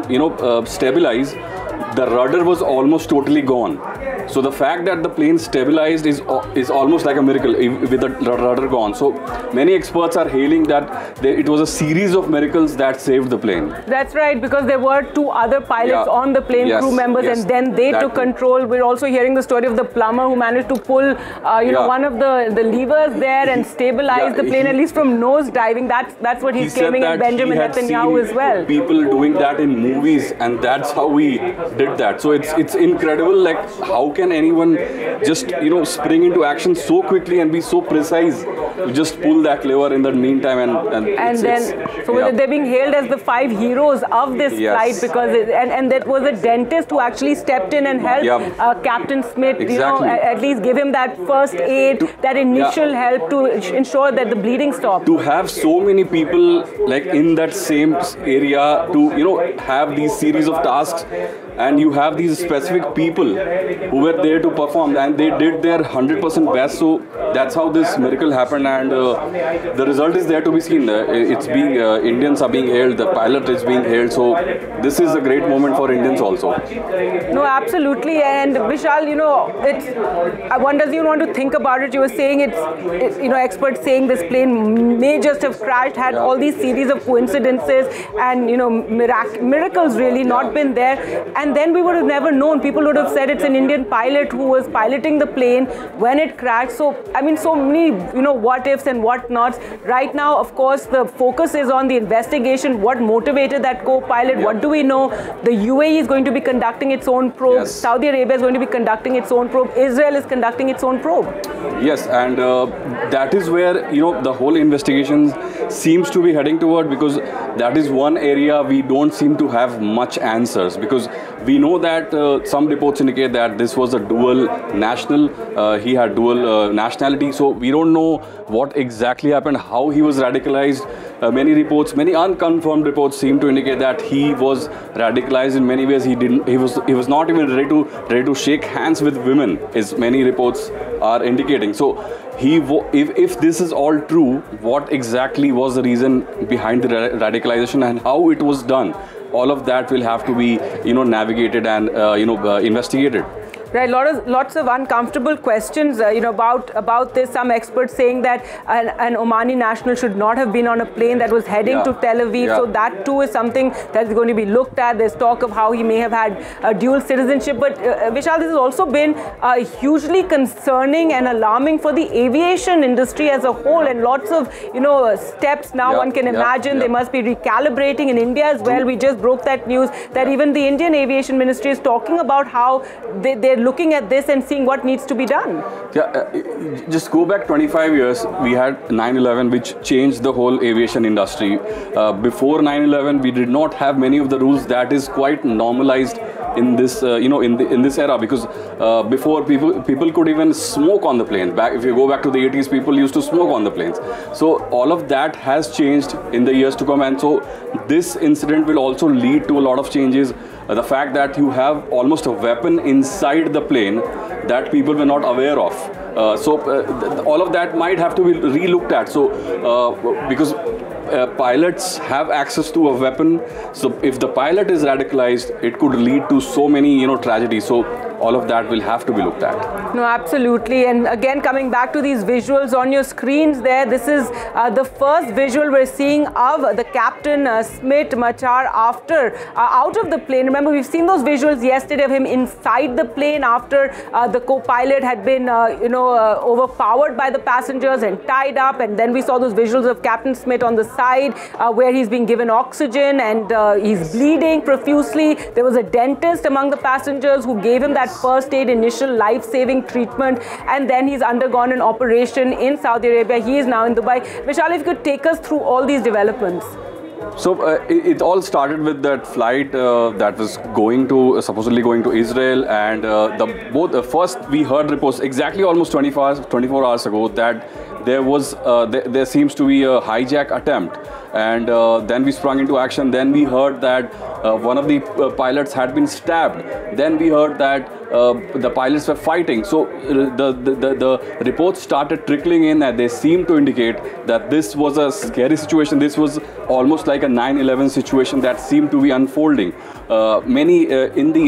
stabilize, the rudder was almost totally gone. So the fact that the plane stabilized is almost like a miracle with the rudder gone. So many experts are hailing that it was a series of miracles that saved the plane. That's right, because there were two other pilots on the plane, yes, crew members, and then they took control. We're also hearing the story of the plumber who managed to pull, one of the levers there and stabilize the plane, at least from nose diving. That's what he's claiming, and Benjamin Netanyahu as well. People doing that in movies, and that's how we did that. So it's incredible. Like, how can anyone just spring into action so quickly and be so precise? You just pull that lever in the meantime, and they're being hailed as the 5 heroes of this flight, because and that was a dentist who actually stepped in and helped Captain Smith. At least give him that first aid, that initial help to ensure that the bleeding stopped. To have so many people like in that same area to have these series of tasks, and you have these specific people who were there to perform, and they did their 100% best. So that's how this miracle happened, and the result is there to be seen. It's being Indians are being hailed, the pilot is being hailed. So this is a great moment for Indians also. No, absolutely. And Vishal, one doesn't even want to think about it. You were saying it's experts saying this plane may just have crashed, had all these series of coincidences and miracles really not been there. And then we would have never known. People would have said it's an Indian pilot who was piloting the plane when it crashed. So, I mean, so many, what ifs and what nots. Right now, of course, the focus is on the investigation. What motivated that co-pilot? What do we know? The UAE is going to be conducting its own probe. Yes. Saudi Arabia is going to be conducting its own probe. Israel is conducting its own probe. Yes, and that is where, the whole investigation seems to be heading toward, because that is one area we don't seem to have much answers, because we know that some reports indicate that this was a dual national, he had dual nationality, so we don't know what exactly happened, how he was radicalized. Many unconfirmed reports seem to indicate that he was radicalized in many ways. He was not even ready to shake hands with women, as many reports are indicating. So if this is all true, what exactly was the reason behind the radicalization and how it was done? All of that will have to be navigated and investigated. Right, lots of uncomfortable questions, about this. Some experts saying that an Omani national should not have been on a plane that was heading to Tel Aviv. So that too is something that's going to be looked at. There's talk of how he may have had dual citizenship. But Vishal, this has also been hugely concerning and alarming for the aviation industry as a whole. And lots of steps now one can imagine they must be recalibrating in India as well. We just broke that news that even the Indian Aviation Ministry is talking about how they're looking at this and seeing what needs to be done. Just go back 25 years. We had 9/11, which changed the whole aviation industry. Before 9/11, we did not have many of the rules that is quite normalized in this, in this era, because before people could even smoke on the plane. If you go back to the 80s, people used to smoke on the planes. So all of that has changed in the years to come, and so this incident will also lead to a lot of changes. The fact that you have almost a weapon inside the plane that people were not aware of. All of that might have to be re-looked at. So because pilots have access to a weapon, so if the pilot is radicalized, it could lead to so many tragedies. So all of that will have to be looked at. No, absolutely. And again, coming back to these visuals on your screens there, this is the first visual we're seeing of the Captain Smit Machar after out of the plane. Remember, we've seen those visuals yesterday of him inside the plane after the co-pilot had been overpowered by the passengers and tied up, and then we saw those visuals of Captain Smit on the side where he's being given oxygen and he's bleeding profusely. There was a dentist among the passengers who gave him that first aid, initial life-saving treatment, and then he's undergone an operation in Saudi Arabia. He is now in Dubai. Vishal, if you could take us through all these developments. So it all started with that flight that was supposedly going to Israel, and first we heard reports exactly almost 24 hours ago that there seems to be a hijack attempt, and then we sprung into action. Then we heard that one of the pilots had been stabbed. Then we heard that the pilots were fighting. So the reports started trickling in, and they seemed to indicate that this was a scary situation. This was almost like a 9/11 situation that seemed to be unfolding. Many in the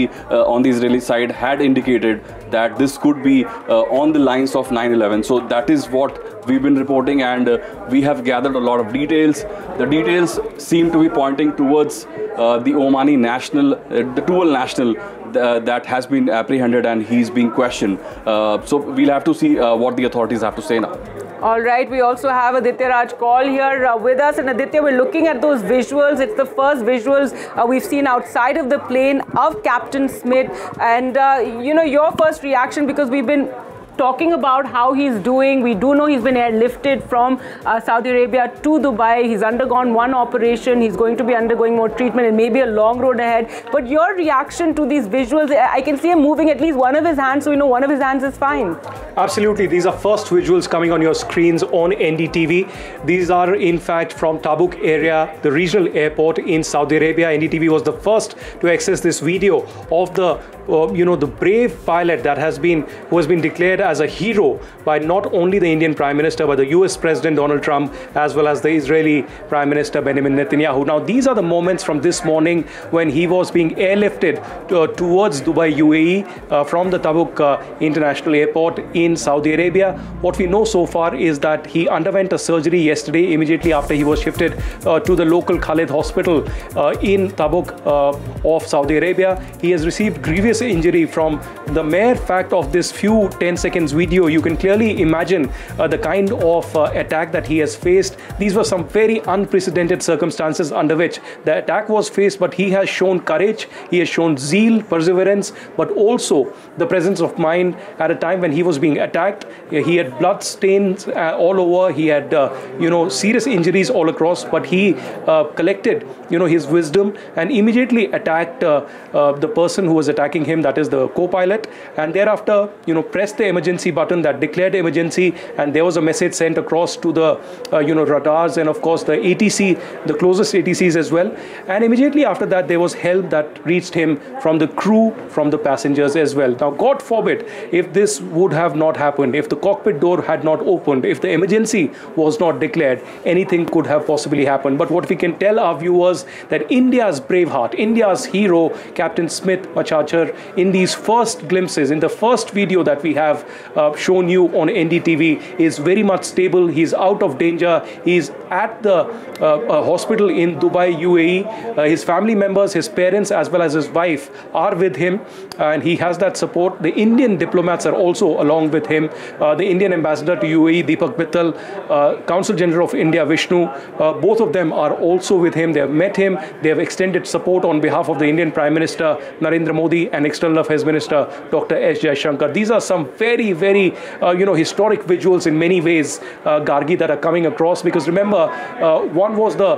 on the Israeli side had indicated that this could be on the lines of 9/11. So that is what we've been reporting, and we have gathered a lot of details. The details seem to be pointing towards the Omani national, the dual national that has been apprehended, and he's being questioned. So we'll have to see what the authorities have to say now. All right, we also have Aditya Raj Kaul here with us. And Aditya, we're looking at those visuals. It's the first visuals we've seen outside of the plane of Captain Smith. And, your first reaction, because we've been talking about how he's doing. We do know he's been airlifted from Saudi Arabia to Dubai. He's undergone one operation. He's going to be undergoing more treatment, and maybe a long road ahead. But your reaction to these visuals, I can see him moving at least one of his hands, so we know one of his hands is fine. Absolutely. These are first visuals coming on your screens on NDTV. These are, in fact, from Tabuk area, the regional airport in Saudi Arabia. NDTV was the first to access this video of the the brave pilot who has been declared as a hero by not only the Indian Prime Minister, but the US President Donald Trump, as well as the Israeli Prime Minister Benjamin Netanyahu. Now, these are the moments from this morning when he was being airlifted towards Dubai, UAE, from the Tabuk International Airport in Saudi Arabia. What we know so far is that he underwent a surgery yesterday, immediately after he was shifted to the local Khalid Hospital in Tabuk of Saudi Arabia. He has received grievous injury. From the mere fact of this few 10 seconds video, you can clearly imagine the kind of attack that he has faced. These were some very unprecedented circumstances under which the attack was faced, but he has shown courage, he has shown zeal, perseverance, but also the presence of mind at a time when he was being attacked. He had blood stains all over, he had serious injuries all across, but he collected his wisdom and immediately attacked the person who was attacking him, that is the co-pilot, and thereafter pressed the emergency button that declared emergency, and there was a message sent across to the radars and of course the ATC, the closest ATCs as well, and immediately after that there was help that reached him from the crew, from the passengers as well. Now, God forbid if this would have not happened, if the cockpit door had not opened, if the emergency was not declared, anything could have possibly happened. But what we can tell our viewers, that India's braveheart, India's hero, Captain Smith Machachar, in these first glimpses, in the first video that we have shown you on NDTV, is very much stable. He's out of danger. He's at the hospital in Dubai, UAE. His family members, his parents, as well as his wife are with him, and he has that support. The Indian diplomats are also along with him. The Indian ambassador to UAE, Deepak Mittal, Consul General of India, Vishnu, both of them are also with him. They have met him. They have extended support on behalf of the Indian Prime Minister Narendra Modi and External Affairs Minister Dr. S. Jaishankar. These are some very, very historic visuals in many ways, Gargi, that are coming across, because remember, one was the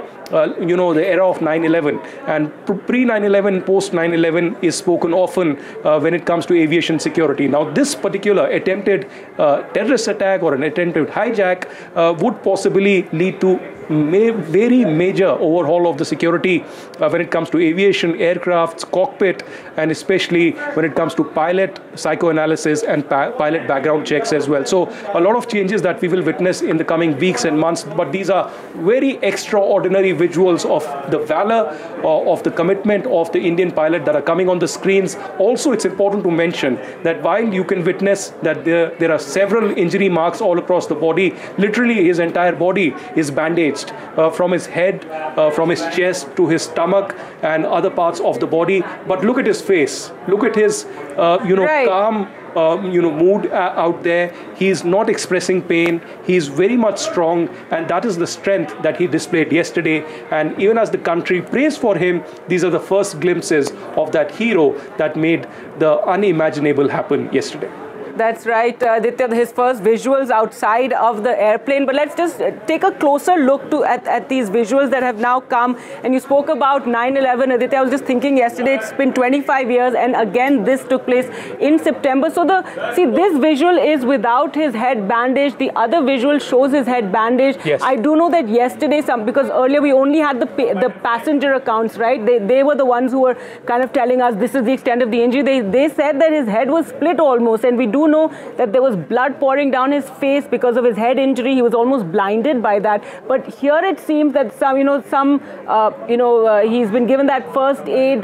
era of 9/11, and pre 9/11, post 9/11 is spoken often when it comes to aviation security. Now, this particular attempted terrorist attack or an attempted hijack would possibly lead to very major overhaul of the security when it comes to aviation, aircrafts, cockpit, and especially when it comes to pilot psychoanalysis and pilot background checks as well. So a lot of changes that we will witness in the coming weeks and months, but these are very extraordinary visuals of the valor, of the commitment of the Indian pilot that are coming on the screens. Also, it's important to mention that while you can witness that there are several injury marks all across the body, literally his entire body is bandaged. From his head, from his chest to his stomach and other parts of the body. But look at his face. Look at his, right. calm, mood out there. He's not expressing pain. He's very much strong, and that is the strength that he displayed yesterday. And even as the country prays for him, these are the first glimpses of that hero that made the unimaginable happen yesterday. That's right, Aditya, his first visuals outside of the airplane. But let's just take a closer look at these visuals that have now come. And you spoke about 9/11, Aditya. I was just thinking yesterday, it's been 25 years, and again, this took place in September. So this visual is without his head bandaged. The other visual shows his head bandaged. Yes. I do know that yesterday, because earlier we only had the passenger accounts, right? They were the ones who were kind of telling us this is the extent of the injury. They said that his head was split almost, and we do know that there was blood pouring down his face because of his head injury. He was almost blinded by that. But here it seems that he's been given that first aid